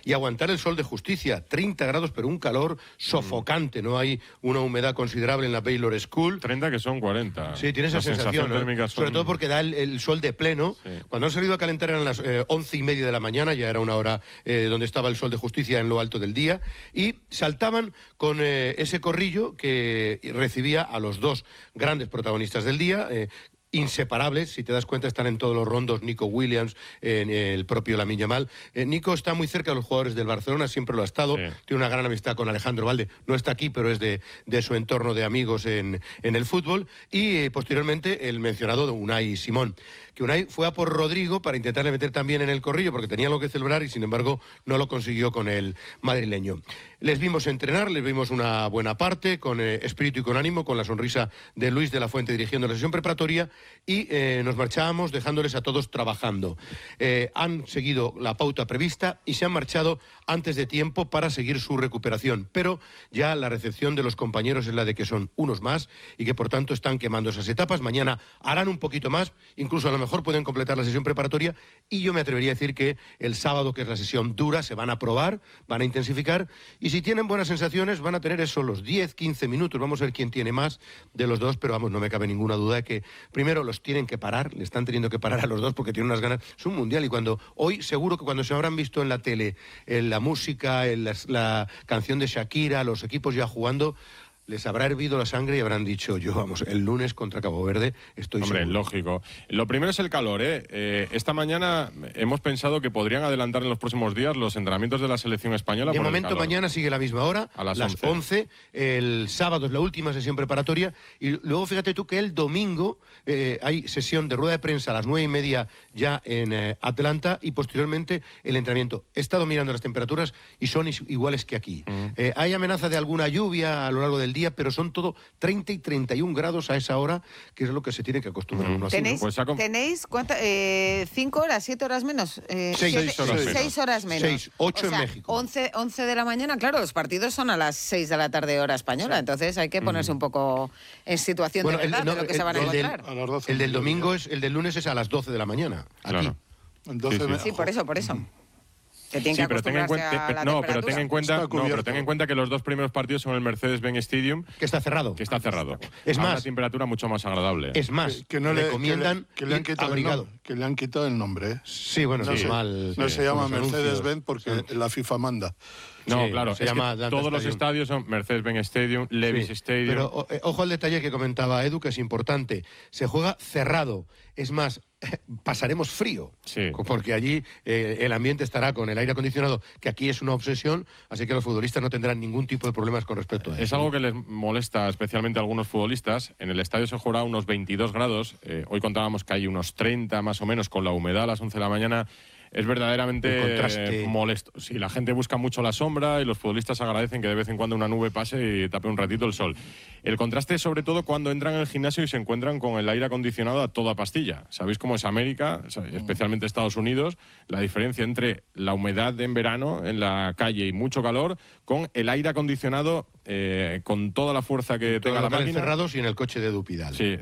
y aguantar el sol de Justicia, 30 grados, pero un calor sofocante, no hay una humedad considerable en la Baylor School. 30 que son 40. Sí, tiene esa sensación, ¿no? Sobre todo porque da el sol de pleno. Sí. Cuando han salido a calentar eran las 11:30 de la mañana, ya era una hora donde estaba el sol de Justicia en lo alto del día, y saltaban con ese corrillo que recibía a los dos grandes protagonistas del día, inseparables, si te das cuenta están en todos los rondos, Nico Williams, el propio Lamine Yamal. Nico está muy cerca de los jugadores del Barcelona, siempre lo ha estado, tiene una gran amistad con Alejandro Valde, no está aquí, pero es de su entorno de amigos en el fútbol, y posteriormente el mencionado de Unai Simón, que Unai fue a por Rodrigo para intentarle meter también en el corrillo, porque tenía algo que celebrar y sin embargo no lo consiguió con el madrileño. Les vimos entrenar, les vimos una buena parte, con espíritu y con ánimo, con la sonrisa de Luis de la Fuente dirigiendo la sesión preparatoria, y nos marchábamos dejándoles a todos trabajando. Han seguido la pauta prevista y se han marchado antes de tiempo para seguir su recuperación, pero ya la recepción de los compañeros es la de que son unos más y que por tanto están quemando esas etapas. Mañana harán un poquito más, incluso a lo mejor pueden completar la sesión preparatoria, y yo me atrevería a decir que el sábado, que es la sesión dura, se van a probar, van a intensificar, y si tienen buenas sensaciones van a tener eso, los 10-15 minutos, vamos a ver quién tiene más de los dos, pero vamos, no me cabe ninguna duda de que primero los tienen que parar, le están teniendo que parar a los dos porque tienen unas ganas, es un mundial, y hoy seguro que cuando se habrán visto en la tele, en la música, en la canción de Shakira, los equipos ya jugando, les habrá hervido la sangre y habrán dicho, yo, vamos, el lunes contra Cabo Verde estoy seguro. Hombre, lógico. Lo primero es el calor, ¿eh? Esta mañana hemos pensado que podrían adelantar en los próximos días los entrenamientos de la selección española. De momento mañana sigue la misma hora, a las 11. El sábado es la última sesión preparatoria, y luego fíjate tú que el domingo hay sesión de rueda de prensa a las 9:30 ya en Atlanta, y posteriormente el entrenamiento. He estado mirando las temperaturas y son iguales que aquí. Hay amenaza de alguna lluvia a lo largo del día, pero son todo 30 y 31 grados a esa hora, que es lo que se tiene que acostumbrar uno así, ¿Tenéis, ¿no? Pues ¿tenéis cuántas? ¿5 horas, 7 horas menos? 6 horas menos. 6 horas menos. 6, 8 o sea, en México. 11 de la mañana, claro, los partidos son a las 6 de la tarde hora española, entonces hay que ponerse un poco en situación de verdad de lo que se van a encontrar. El del domingo el del lunes es a las 12 de la mañana, aquí. Claro. Sí, por eso. Que tienen que pero ten en cuenta que los dos primeros partidos son el Mercedes-Benz Stadium, que está cerrado. Es más, una temperatura mucho más agradable. Es más, que no recomiendan que le han quitado el nombre, ¿eh? Sí, bueno, no se llama Mercedes-Benz porque la FIFA manda. No, sí, claro, se llama todos los estadios son Mercedes-Benz Stadium, Levi's Stadium. Pero ojo al detalle que comentaba Edu, que es importante. Se juega cerrado. Es más, pasaremos frío. Sí. Porque allí el ambiente estará con el aire acondicionado, que aquí es una obsesión, así que los futbolistas no tendrán ningún tipo de problemas con respecto a eso. Es algo que les molesta especialmente a algunos futbolistas. En el estadio se jugará a unos 22 grados. Hoy contábamos que hay unos 30 más o menos con la humedad a las 11 de la mañana. Es verdaderamente molesto. Sí, la gente busca mucho la sombra y los futbolistas agradecen que de vez en cuando una nube pase y tape un ratito el sol. El contraste, sobre todo, cuando entran en el gimnasio y se encuentran con el aire acondicionado a toda pastilla. ¿Sabéis cómo es América, especialmente Estados Unidos? La diferencia entre la humedad en verano en la calle y mucho calor con el aire acondicionado con toda la fuerza que tenga la máquina. Cerrados y en el coche de Dupidal. Sí.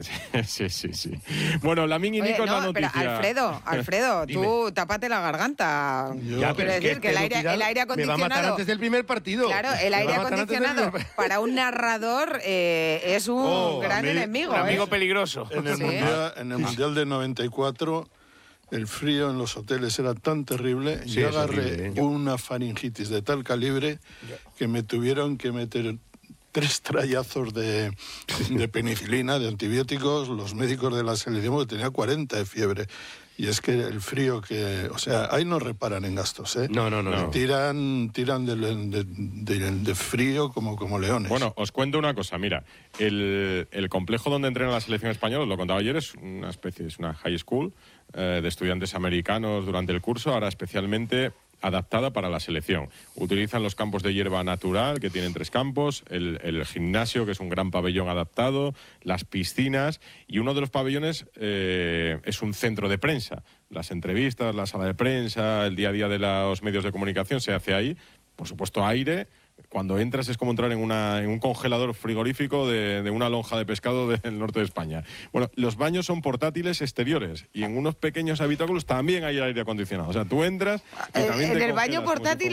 Bueno, Lamine y Nico es la noticia. Pero Alfredo, tú tápate la garganta. Quiero decir que el aire acondicionado... Me va a matar antes del primer partido. Claro, el aire acondicionado para un narrador es un gran enemigo. Un amigo peligroso. En el Mundial de 94... el frío en los hoteles era tan terrible, yo agarré una faringitis de tal calibre que me tuvieron que meter 3 trayazos de penicilina, de antibióticos, los médicos de la selección, porque tenía 40 de fiebre. Y es que el frío o sea, ahí no reparan en gastos, ¿eh? No. Tiran de frío como leones. Bueno, os cuento una cosa, mira, el complejo donde entrena la selección española, os lo contaba ayer, es una high school de estudiantes americanos durante el curso, ahora especialmente adaptada para la selección. Utilizan los campos de hierba natural, que tienen 3 campos, el gimnasio, que es un gran pabellón adaptado, las piscinas, y uno de los pabellones es un centro de prensa. Las entrevistas, la sala de prensa, el día a día de los medios de comunicación se hace ahí. Por supuesto, aire. Cuando entras es como entrar en un congelador frigorífico de una lonja de pescado del norte de España. Bueno, los baños son portátiles exteriores y en unos pequeños habitáculos también hay aire acondicionado. O sea, tú entras y también en el baño portátil